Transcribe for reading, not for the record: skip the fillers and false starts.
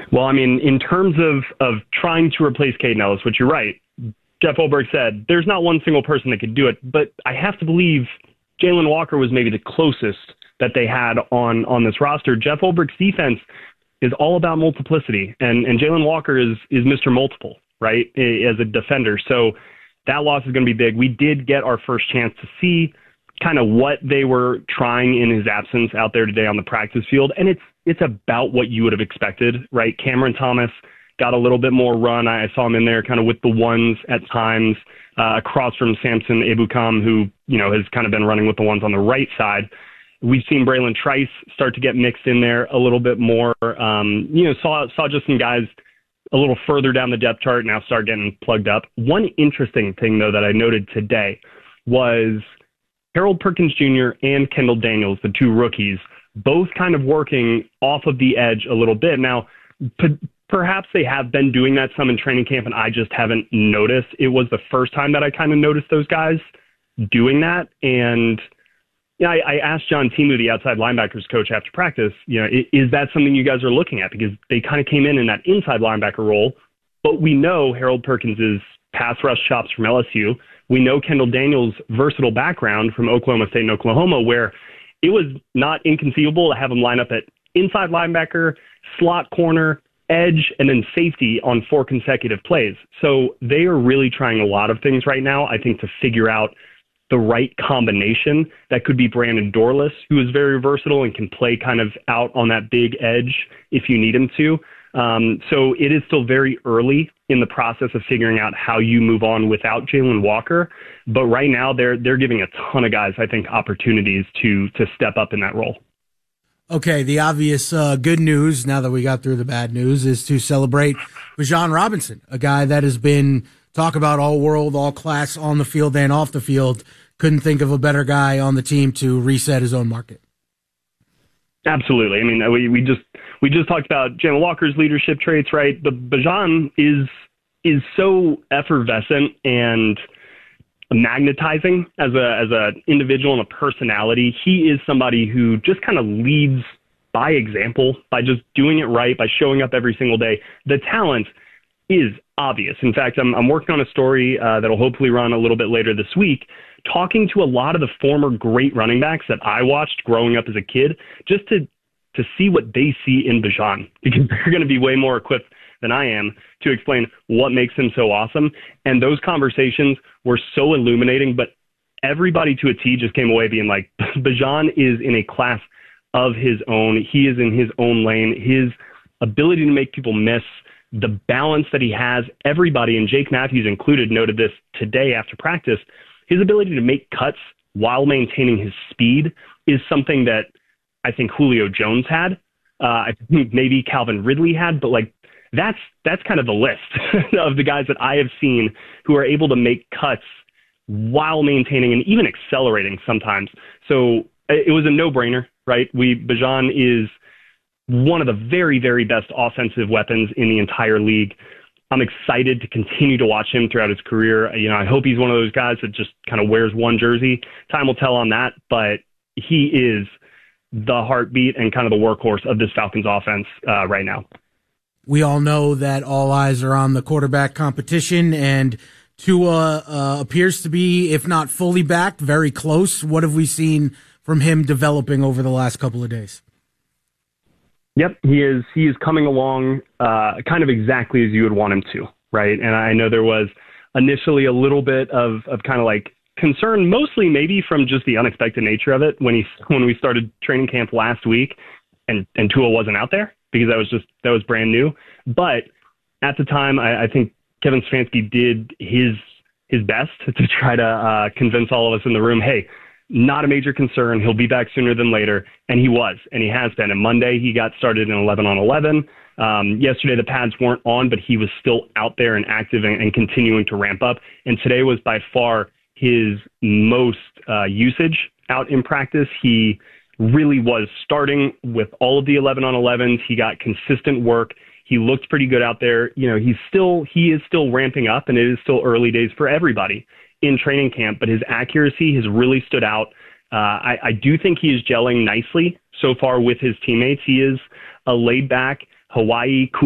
Well, I mean, in terms of trying to replace Caden Ellis, which you're right, Jeff Ulbrich said there's not one single person that could do it, but I have to believe Jalen Walker was maybe the closest that they had on this roster. Jeff Ulbrich's defense is all about multiplicity, and Jalen Walker is Mr. Multiple, right, as a defender. So that loss is going to be big. We did get our first chance to see kind of what they were trying in his absence out there today on the practice field, and it's about what you would have expected, right? Cameron Thomas got a little bit more run. I saw him in there kind of with the ones at times, across from Samson Ebukam, who, has kind of been running with the ones on the right side. We've seen Braylon Trice start to get mixed in there a little bit more. Saw just some guys a little further down the depth chart now start getting plugged up. One interesting thing, though, that I noted today was Harold Perkins Jr. and Kendall Daniels, the two rookies, both kind of working off of the edge a little bit. Now, perhaps they have been doing that some in training camp, and I just haven't noticed. It was the first time that I kind of noticed those guys doing that. And I asked John Timu, the outside linebackers coach, after practice, is that something you guys are looking at? Because they kind of came in that inside linebacker role, but we know Harold Perkins' pass rush chops from LSU. We know Kendall Daniels' versatile background from Oklahoma State and Oklahoma, where it was not inconceivable to have him line up at inside linebacker, slot corner, edge, and then safety on 4 consecutive plays. So they are really trying a lot of things right now, I think, to figure out the right combination. That could be Brandon Dorless, who is very versatile and can play kind of out on that big edge if you need him to. So it is still very early in the process of figuring out how you move on without Jalen Walker. But right now they're giving a ton of guys, I think, opportunities to step up in that role. Okay, the obvious good news, now that we got through the bad news, is to celebrate Bijan Robinson, a guy that has been talk about all world, all class on the field and off the field. Couldn't think of a better guy on the team to reset his own market. Absolutely. I mean, we just talked about Jalen Walker's leadership traits, right? But Bijan is so effervescent and magnetizing as a individual and a personality. He is somebody who just kind of leads by example, by just doing it right, by showing up every single day. The talent is obvious. In fact, I'm working on a story that'll hopefully run a little bit later this week, talking to a lot of the former great running backs that I watched growing up as a kid, just to see what they see in Bijan, because they're going to be way more equipped than I am to explain what makes him so awesome. And those conversations were so illuminating, but everybody to a T just came away being like, Bijan is in a class of his own. He is in his own lane. His ability to make people miss, the balance that he has, everybody, and Jake Matthews included, noted this today after practice, his ability to make cuts while maintaining his speed is something that I think Julio Jones had. I think maybe Calvin Ridley had, but that's kind of the list of the guys that I have seen who are able to make cuts while maintaining and even accelerating sometimes. So it was a no-brainer, right? Bijan is one of the very, very best offensive weapons in the entire league. I'm excited to continue to watch him throughout his career. I hope he's one of those guys that just kind of wears one jersey. Time will tell on that, but he is the heartbeat and kind of the workhorse of this Falcons offense right now. We all know that all eyes are on the quarterback competition, and Tua appears to be, if not fully backed, very close. What have we seen from him developing over the last couple of days? Yep, he is coming along kind of exactly as you would want him to, right? And I know there was initially a little bit of kind of like concern, mostly maybe from just the unexpected nature of it when we started training camp last week and Tua wasn't out there, because that was brand new. But at the time, I think Kevin Stefanski did his best to try to convince all of us in the room, hey, not a major concern. He'll be back sooner than later. And he was, and he has been. And Monday, he got started in 11-on-11. Yesterday, the pads weren't on, but he was still out there and active and continuing to ramp up. And today was by far his most usage out in practice. He really was starting with all of the 11-on-11s. He got consistent work. He looked pretty good out there. He is still ramping up, and it is still early days for everybody in training camp, but his accuracy has really stood out. I do think he is gelling nicely so far with his teammates. He is a laid-back, Hawaii, cool